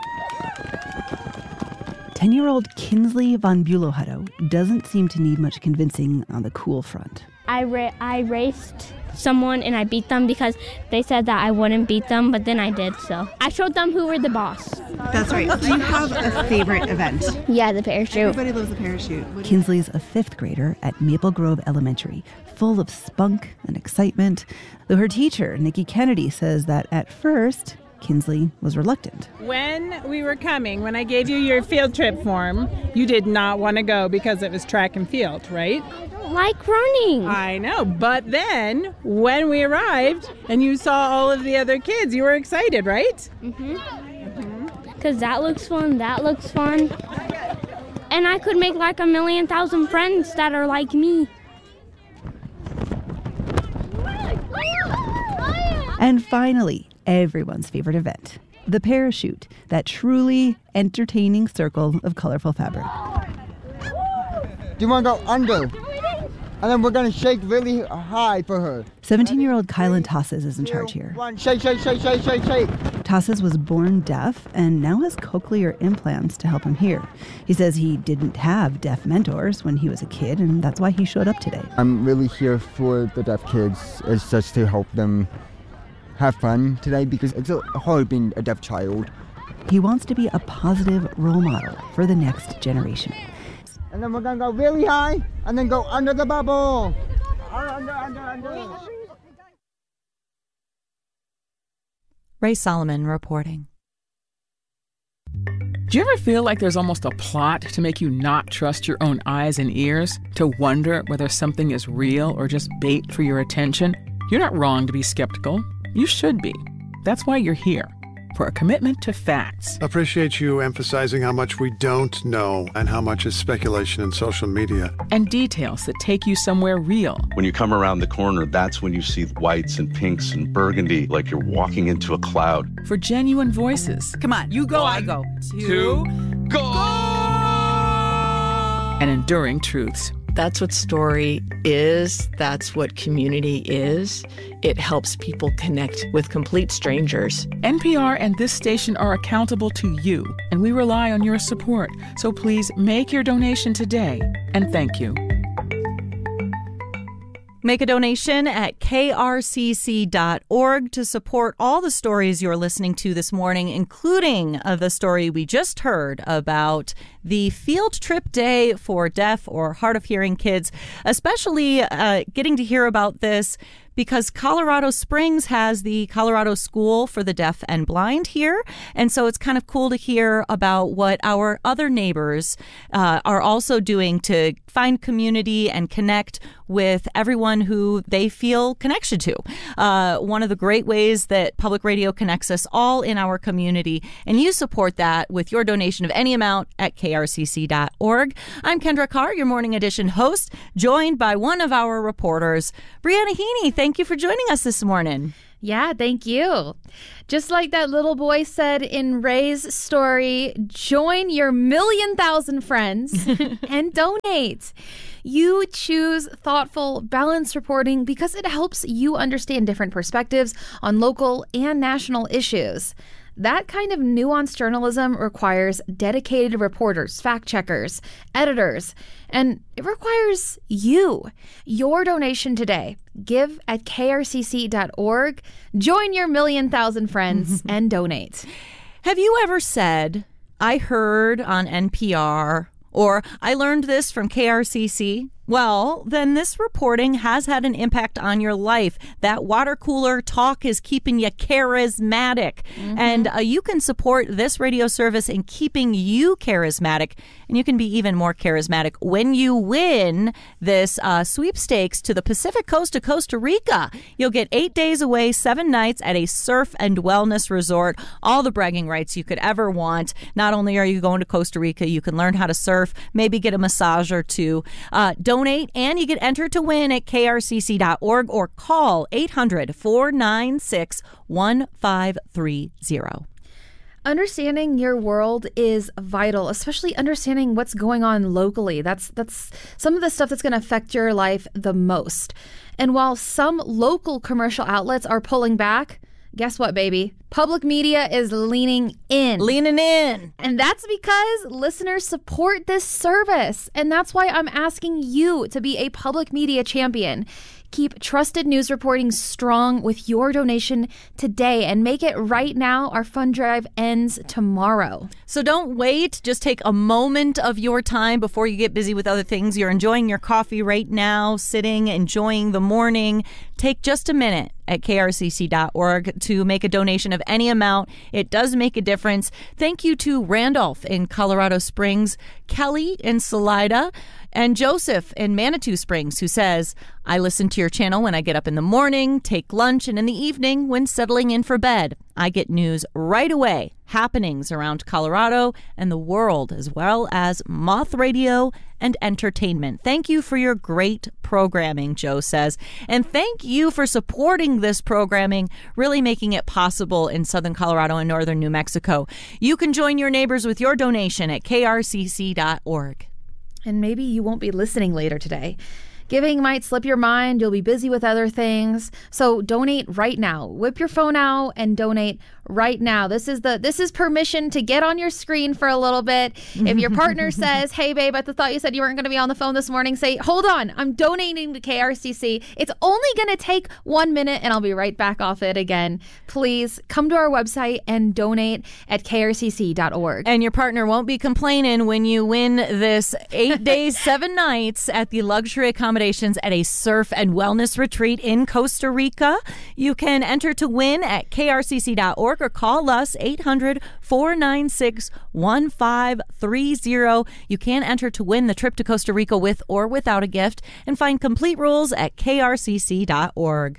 ten-year-old Kinsley Von Bulohutto doesn't seem to need much convincing on the cool front. I, ra- I raced someone and I beat them because they said that I wouldn't beat them, but then I did, so. I showed them who were the boss. That's right. Do you have a favorite event? Yeah, the parachute. Everybody loves the parachute. Kinsley's a fifth grader at Maple Grove Elementary, full of spunk and excitement, though her teacher, Nikki Kennedy, says that at first, Kinsley was reluctant. When we were coming, when I gave you your field trip form, you did not want to go because it was track and field, right? Like running. I know, but then when we arrived and you saw all of the other kids, you were excited, right? Mm-hmm. Because mm-hmm. that looks fun, that looks fun. And I could make like a million thousand friends that are like me. And finally, everyone's favorite event, the parachute, that truly entertaining circle of colorful fabric. Do you want to go under? And then we're going to shake really high for her. seventeen-year-old Kylan Tosses is in charge here. One, shake, shake, shake, shake, shake, shake. Tosses was born deaf and now has cochlear implants to help him hear. He says he didn't have deaf mentors when he was a kid, and that's why he showed up today. I'm really here for the deaf kids. It's just to help them have fun today because it's hard being a deaf child. He wants to be a positive role model for the next generation. And then we're going to go really high and then go under the bubble. Under, under, under. Ray Solomon reporting. Do you ever feel like there's almost a plot to make you not trust your own eyes and ears? To wonder whether something is real or just bait for your attention? You're not wrong to be skeptical. You should be. That's why you're here. For a commitment to facts. Appreciate you emphasizing how much we don't know and how much is speculation in social media. And details that take you somewhere real. When you come around the corner, that's when you see whites and pinks and burgundy, like you're walking into a cloud. For genuine voices. Come on, you go, One, I go. Two, two go! go! And enduring truths. That's what story is. That's what community is. It helps people connect with complete strangers. N P R and this station are accountable to you, and we rely on your support. So please make your donation today, and thank you. Make a donation at K R C C dot org to support all the stories you're listening to this morning, including uh, the story we just heard about the field trip day for deaf or hard of hearing kids, especially uh, getting to hear about this because Colorado Springs has the Colorado School for the Deaf and Blind here. And so it's kind of cool to hear about what our other neighbors uh, are also doing to find community and connect with everyone who they feel connection to. Uh, one of the great ways that public radio connects us all in our community, and you support that with your donation of any amount at K R C C dot org. I'm Kendra Carr, your Morning Edition host, joined by one of our reporters, Brianna Heaney. Thank you for joining us this morning. Yeah, thank you. Just like that little boy said in Ray's story, join your million thousand friends and donate. You choose thoughtful, balanced reporting because it helps you understand different perspectives on local and national issues. That kind of nuanced journalism requires dedicated reporters, fact checkers, editors, and it requires you. Your donation today. Give at K R C C dot org. Join your million thousand friends and donate. Have you ever said, I heard on N P R, or I learned this from K R C C? Well, then this reporting has had an impact on your life. That water cooler talk is keeping you charismatic. Mm-hmm. And uh, you can support this radio service in keeping you charismatic. And you can be even more charismatic when you win this uh, sweepstakes to the Pacific Coast of Costa Rica. You'll get eight days away, seven nights at a surf and wellness resort. All the bragging rights you could ever want. Not only are you going to Costa Rica, you can learn how to surf, maybe get a massage or two. Uh, Donate, and you get entered to win at K R C C dot org or call eight hundred, four nine six, one five three zero. Understanding your world is vital, especially understanding what's going on locally. That's that's some of the stuff that's going to affect your life the most. And while some local commercial outlets are pulling back, guess what, baby? Public media is leaning in. Leaning in. And that's because listeners support this service. And that's why I'm asking you to be a public media champion. Keep trusted news reporting strong with your donation today and make it right now. Our fund drive ends tomorrow. So don't wait. Just take a moment of your time before you get busy with other things. You're enjoying your coffee right now, sitting, enjoying the morning. Take just a minute at K R C C dot org to make a donation of any amount. It does make a difference. Thank you to Randolph in Colorado Springs, Kelly in Salida, and Joseph in Manitou Springs, who says, I listen to your channel when I get up in the morning, take lunch, and in the evening when settling in for bed. I get news right away, happenings around Colorado and the world, as well as Moth Radio and entertainment. Thank you for your great programming, Joe says. And thank you for supporting this programming, really making it possible in southern Colorado and northern New Mexico. You can join your neighbors with your donation at K R C C dot org. And maybe you won't be listening later today. Giving might slip your mind. You'll be busy with other things. So donate right now. Whip your phone out and donate right now. This is the this is permission to get on your screen for a little bit. If your partner says, hey, babe, I thought you said you weren't going to be on the phone this morning, say, hold on, I'm donating to K R C C. It's only going to take one minute and I'll be right back off it again. Please come to our website and donate at K R C C dot org. And your partner won't be complaining when you win this eight days, seven nights at the luxury accommodations at a surf and wellness retreat in Costa Rica. You can enter to win at K R C C dot org or call us eight hundred, four nine six, one five three zero. You can enter to win the trip to Costa Rica with or without a gift and find complete rules at K R C C dot org.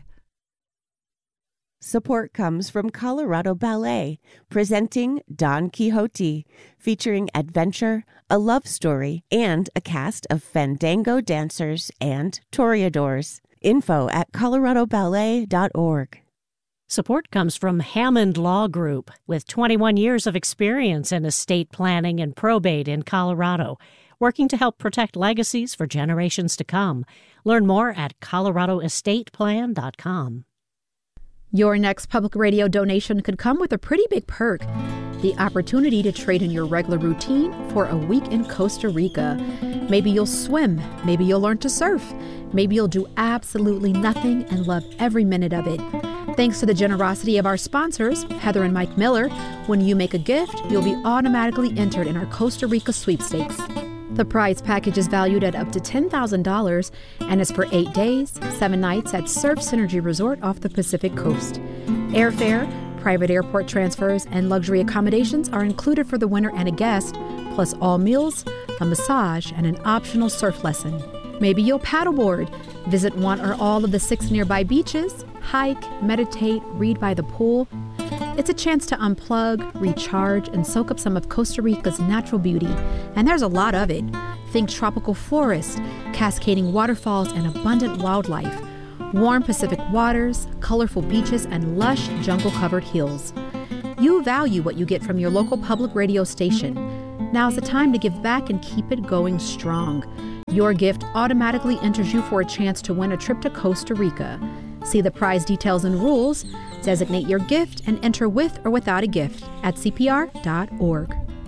Support comes from Colorado Ballet, presenting Don Quixote, featuring adventure, a love story, and a cast of fandango dancers and toreadors. Info at colorado ballet dot org. Support comes from Hammond Law Group, with twenty-one years of experience in estate planning and probate in Colorado, working to help protect legacies for generations to come. Learn more at colorado estate plan dot com. Your next public radio donation could come with a pretty big perk. The opportunity to trade in your regular routine for a week in Costa Rica. Maybe you'll swim. Maybe you'll learn to surf. Maybe you'll do absolutely nothing and love every minute of it. Thanks to the generosity of our sponsors, Heather and Mike Miller, when you make a gift, you'll be automatically entered in our Costa Rica sweepstakes. The prize package is valued at up to ten thousand dollars and is for eight days, seven nights at Surf Synergy Resort off the Pacific Coast. Airfare, private airport transfers, and luxury accommodations are included for the winner and a guest, plus all meals, a massage, and an optional surf lesson. Maybe you'll paddleboard, visit one or all of the six nearby beaches, hike, meditate, read by the pool. It's a chance to unplug, recharge, and soak up some of Costa Rica's natural beauty. And there's a lot of it. Think tropical forest, cascading waterfalls, and abundant wildlife. Warm Pacific waters, colorful beaches, and lush jungle-covered hills. You value what you get from your local public radio station. Now's the time to give back and keep it going strong. Your gift automatically enters you for a chance to win a trip to Costa Rica. See the prize details and rules, designate your gift, and enter with or without a gift at C P R dot org.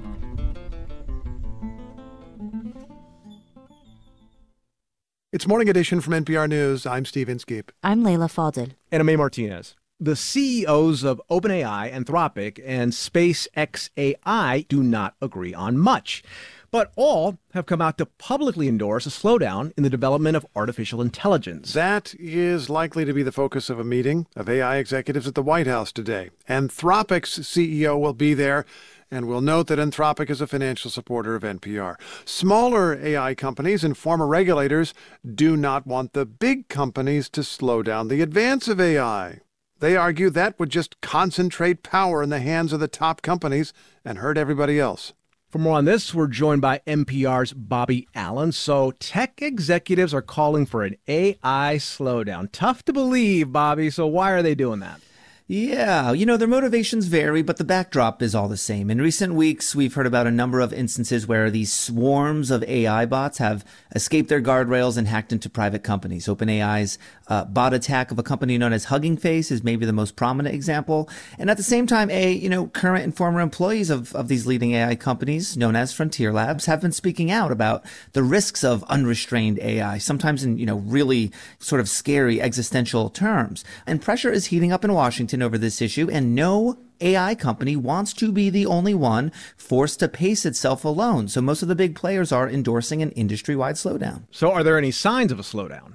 It's Morning Edition from N P R News. I'm Steve Inskeep. I'm Layla Falded. And I'm May Martinez. The C E Os of OpenAI, Anthropic, and SpaceX A I do not agree on much. But all have come out to publicly endorse a slowdown in the development of artificial intelligence. That is likely to be the focus of a meeting of A I executives at the White House today. Anthropic's C E O will be there, and we'll note that Anthropic is a financial supporter of N P R. Smaller A I companies and former regulators do not want the big companies to slow down the advance of A I. They argue that would just concentrate power in the hands of the top companies and hurt everybody else. For more on this, we're joined by N P R's Bobby Allen. So tech executives are calling for an A I slowdown. Tough to believe, Bobby. So why are they doing that? Yeah, you know, their motivations vary, but the backdrop is all the same. In recent weeks, we've heard about a number of instances where these swarms of A I bots have escaped their guardrails and hacked into private companies. OpenAI's uh, bot attack of a company known as Hugging Face is maybe the most prominent example. And at the same time, a you know, current and former employees of, of these leading A I companies, known as Frontier Labs, have been speaking out about the risks of unrestrained A I, sometimes in, you know, really sort of scary existential terms. And pressure is heating up in Washington over this issue, and no A I company wants to be the only one forced to pace itself alone. So most of the big players are endorsing an industry-wide slowdown. So are there any signs of a slowdown?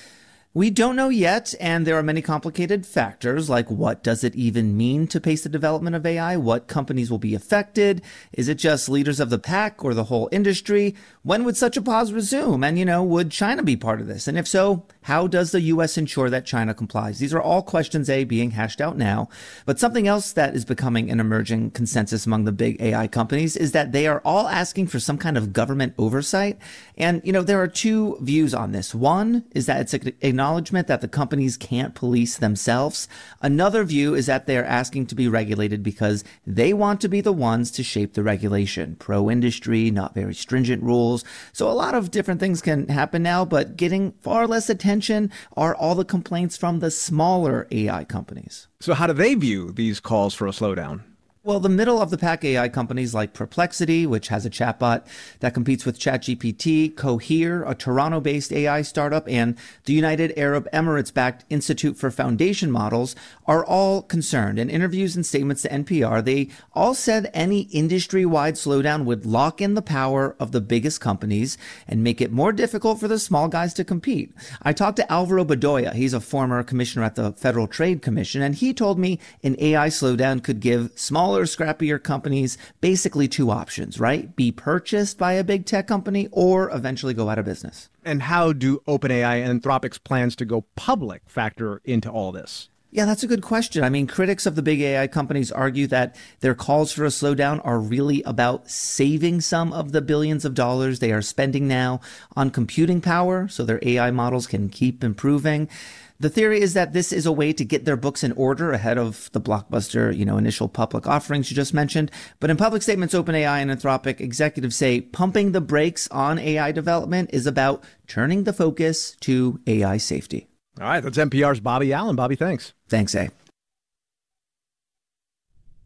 We don't know yet, and there are many complicated factors, like what does it even mean to pace the development of A I? What companies will be affected? Is it just leaders of the pack or the whole industry? When would such a pause resume? And, you know, would China be part of this? And if so, how does the U S ensure that China complies? These are all questions, A, being hashed out now. But something else that is becoming an emerging consensus among the big A I companies is that they are all asking for some kind of government oversight. And, you know, there are two views on this. One is that it's an acknowledgement that the companies can't police themselves. Another view is that they're asking to be regulated because they want to be the ones to shape the regulation. Pro-industry, not very stringent rules. So a lot of different things can happen now, but getting far less attention are all the complaints from the smaller A I companies. So how do they view these calls for a slowdown? Well, the middle of the pack A I companies like Perplexity, which has a chatbot that competes with ChatGPT, Cohere, a Toronto-based A I startup, and the United Arab Emirates-backed Institute for Foundation Models are all concerned. In interviews and statements to N P R, they all said any industry-wide slowdown would lock in the power of the biggest companies and make it more difficult for the small guys to compete. I talked to Alvaro Bedoya. He's a former commissioner at the Federal Trade Commission, and he told me an A I slowdown could give smaller, scrappier companies basically two options, right? Be purchased by a big tech company or eventually go out of business. And how do OpenAI and Anthropic's plans to go public factor into all this? Yeah, that's a good question. I mean, critics of the big A I companies argue that their calls for a slowdown are really about saving some of the billions of dollars they are spending now on computing power so their A I models can keep improving. The theory is that this is a way to get their books in order ahead of the blockbuster, you know, initial public offerings you just mentioned. But in public statements, OpenAI and Anthropic executives say pumping the brakes on A I development is about turning the focus to A I safety. All right, that's N P R's Bobby Allen. Bobby, thanks. Thanks, A.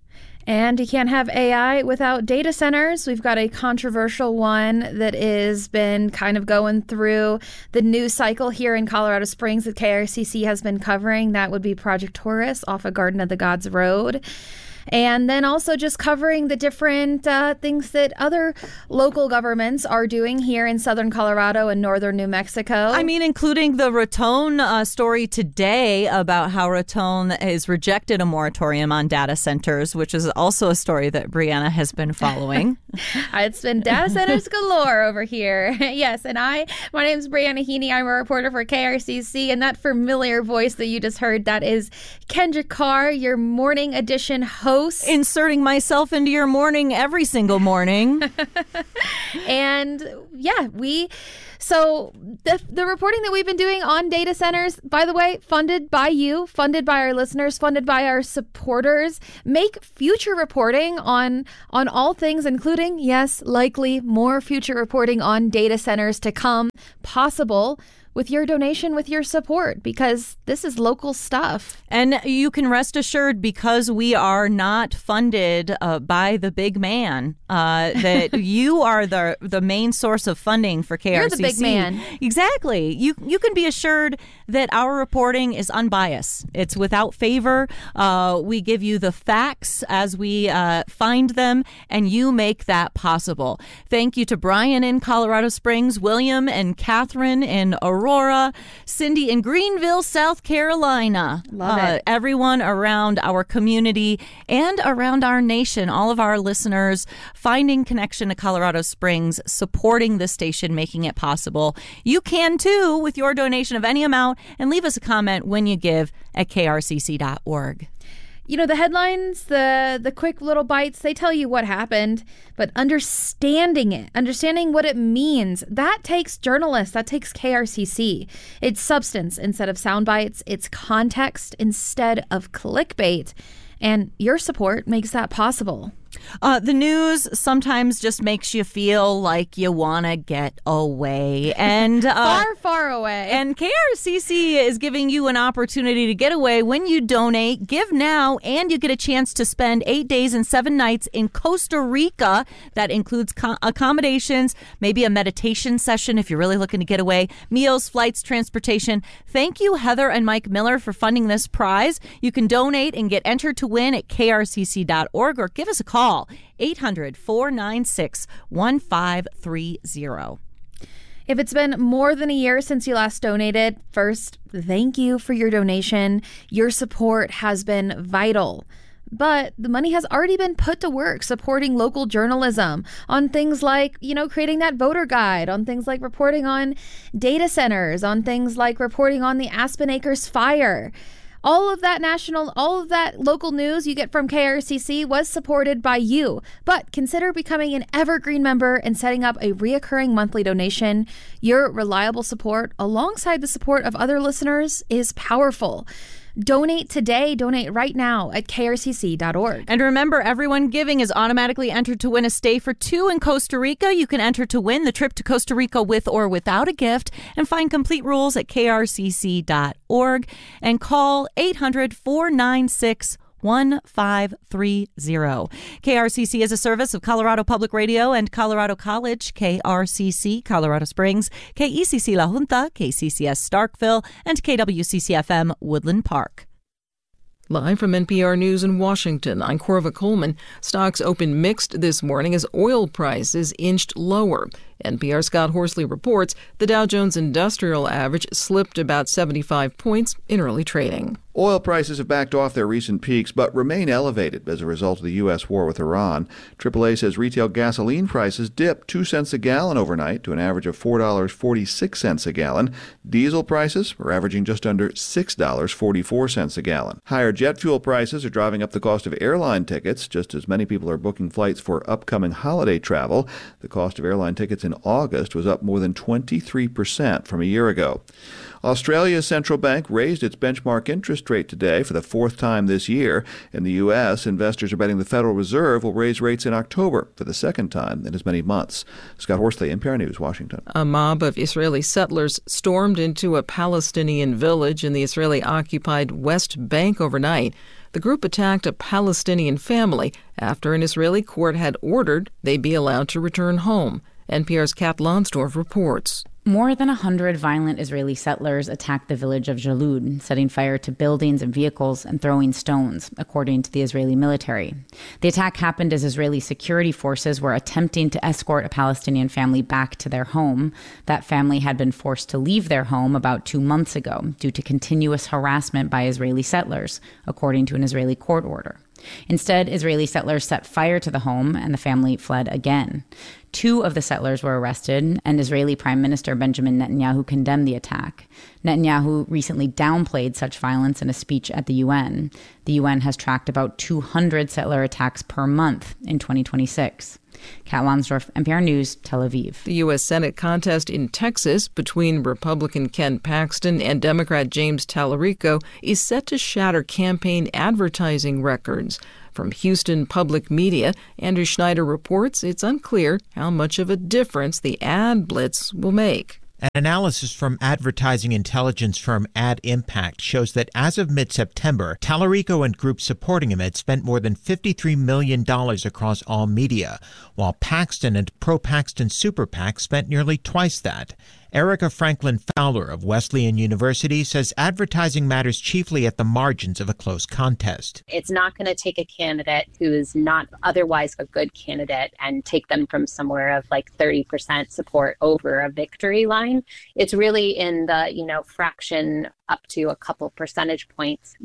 And you can't have A I without data centers. We've got a controversial one that has been kind of going through the news cycle here in Colorado Springs that K R C C has been covering. That would be Project Taurus off of Garden of the Gods Road. And then also just covering the different uh, things that other local governments are doing here in southern Colorado and northern New Mexico. I mean, including the Raton uh, story today about how Raton has rejected a moratorium on data centers, which is also a story that Brianna has been following. It's been data centers galore over here. Yes, and I, my name is Brianna Heaney. I'm a reporter for K R C C, and that familiar voice that you just heard, that is Kendra Carr, your morning edition host. Inserting myself into your morning every single morning. And yeah, we, so the, the reporting that we've been doing on data centers, by the way, funded by you, funded by our listeners, funded by our supporters, make future reporting on, on all things, including, yes, likely more future reporting on data centers to come possible with your donation, with your support, because this is local stuff. And you can rest assured, because we are not funded uh, by the big man, uh, that you are the the main source of funding for K R C C. You're the big man. Exactly. You you can be assured that our reporting is unbiased. It's without favor. Uh, we give you the facts as we uh, find them, and you make that possible. Thank you to Brian in Colorado Springs, William and Catherine in Aurora, Cindy in Greenville, South Carolina. Love uh, it. Everyone around our community and around our nation, all of our listeners finding connection to Colorado Springs, supporting the station, making it possible. You can too with your donation of any amount, and leave us a comment when you give at K R C C dot org. You know, the headlines, the the quick little bites, they tell you what happened, but understanding it, understanding what it means, that takes journalists, that takes K R C C. It's substance instead of sound bites, it's context instead of clickbait, and your support makes that possible. Uh, the news sometimes just makes you feel like you want to get away. And uh, far, far away. And K R C C is giving you an opportunity to get away when you donate. Give now, and you get a chance to spend eight days and seven nights in Costa Rica. That includes co- accommodations, maybe a meditation session if you're really looking to get away, meals, flights, transportation. Thank you, Heather and Mike Miller, for funding this prize. You can donate and get entered to win at K R C C dot org, or give us a call. eight hundred, four nine six, one five three zero. If it's been more than a year since you last donated, first, thank you for your donation. Your support has been vital. But the money has already been put to work supporting local journalism on things like, you know, creating that voter guide, on things like reporting on data centers, on things like reporting on the Aspen Acres fire. All of that national, all of that local news you get from K R C C was supported by you. But consider becoming an Evergreen member and setting up a reoccurring monthly donation. Your reliable support, alongside the support of other listeners, is powerful. Donate today. Donate right now at K R C C dot org. And remember, everyone giving is automatically entered to win a stay for two in Costa Rica. You can enter to win the trip to Costa Rica with or without a gift, and find complete rules at K R C C dot org and call eight hundred, four nine six, one five three zero. K R C C is a service of Colorado Public Radio and Colorado College, K R C C Colorado Springs, K E C C La Junta, K C C S Starkville, and K W C C F M Woodland Park. Live from N P R News in Washington, I'm Corva Coleman. Stocks opened mixed this morning as oil prices inched lower. N P R's Scott Horsley reports the Dow Jones Industrial Average slipped about seventy-five points in early trading. Oil prices have backed off their recent peaks, but remain elevated as a result of the U S war with Iran. triple A says retail gasoline prices dipped two cents a gallon overnight to an average of four dollars and forty-six cents a gallon. Diesel prices are averaging just under six dollars and forty-four cents a gallon. Higher jet fuel prices are driving up the cost of airline tickets, just as many people are booking flights for upcoming holiday travel. The cost of airline tickets in August was up more than twenty-three percent from a year ago. Australia's central bank raised its benchmark interest rate today for the fourth time this year. In the U S, investors are betting the Federal Reserve will raise rates in October for the second time in as many months. Scott Horsley, N P R News, Washington. A mob of Israeli settlers stormed into a Palestinian village in the Israeli-occupied West Bank overnight. The group attacked a Palestinian family after an Israeli court had ordered they be allowed to return home. N P R's Kat Lonsdorf reports. More than a hundred violent Israeli settlers attacked the village of Jalud, setting fire to buildings and vehicles and throwing stones, according to the Israeli military. The attack happened as Israeli security forces were attempting to escort a Palestinian family back to their home. That family had been forced to leave their home about two months ago due to continuous harassment by Israeli settlers, according to an Israeli court order. Instead, Israeli settlers set fire to the home and the family fled again. Two of the settlers were arrested, and Israeli Prime Minister Benjamin Netanyahu condemned the attack. Netanyahu recently downplayed such violence in a speech at the U N. The U N has tracked about two hundred settler attacks per month in twenty twenty-six. Kat Lonsdorf, N P R News, Tel Aviv. The U S Senate contest in Texas between Republican Ken Paxton and Democrat James Tallarico is set to shatter campaign advertising records. From Houston Public Media, Andrew Schneider reports it's unclear how much of a difference the ad blitz will make. An analysis from advertising intelligence firm Ad Impact shows that as of mid-September, Tallarico and groups supporting him had spent more than fifty-three million dollars across all media, while Paxton and pro-Paxton Super PAC spent nearly twice that. Erica Franklin Fowler of Wesleyan University says advertising matters chiefly at the margins of a close contest. It's not going to take a candidate who is not otherwise a good candidate and take them from somewhere of like thirty percent support over a victory line. It's really in the, you know, fraction up to a couple percentage points